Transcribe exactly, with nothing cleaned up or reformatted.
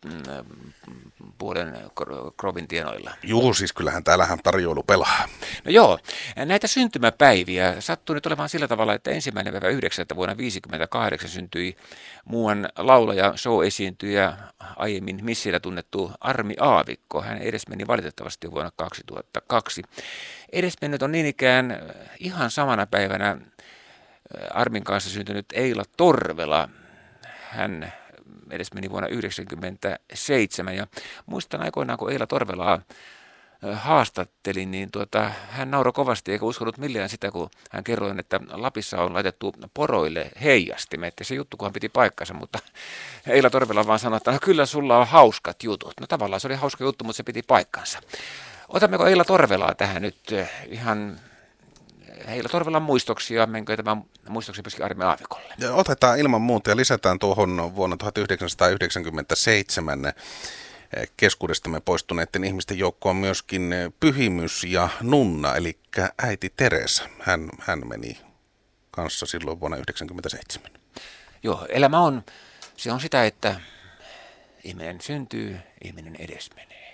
puolen Krovin tienoilla. Juu, siis kyllähän täällähän tarjoilu pelaa. No joo, näitä syntymäpäiviä sattui nyt olemaan sillä tavalla, että ensimmäinen päivä yhdeksättä vuonna tuhatyhdeksänsataaviisikymmentäkahdeksan syntyi muuan laulaja, show-esiintyjä, aiemmin Missillä tunnettu Armi Aavikko. Hän edes meni valitettavasti vuonna kaksituhattakaksi. Edesmennyt on niin ikään ihan samana päivänä Armin kanssa syntynyt Eila Torvela. Hän edes meni vuonna yhdeksänkymmentäseitsemän ja muistan aikoinaan, kun Eila Torvelaa haastattelin, niin tuota, hän nauroi kovasti eikä uskonut millään sitä, kun hän kerroi, että Lapissa on laitettu poroille heijastimet ja se juttu, kunhan piti paikkansa, mutta Eila Torvela vaan sanoi, että no, kyllä sulla on hauskat jutut. No tavallaan se oli hauska juttu, mutta se piti paikkansa. Otammeko Eila Torvelaa tähän nyt ihan Eila Torvelan muistoksia, menkö tämä muistoksia myöskin Armi Aavikolle? Otetaan ilman muuta ja lisätään tuohon vuonna tuhatyhdeksänsataayhdeksänkymmentäseitsemän keskuudestamme poistuneiden ihmisten joukkoon myöskin pyhimys ja nunna, eli äiti Teresa. Hän, hän meni kanssa silloin vuonna yhdeksänkymmentäseitsemän. Joo, elämä on, se on sitä, että ihminen syntyy, ihminen edesmenee.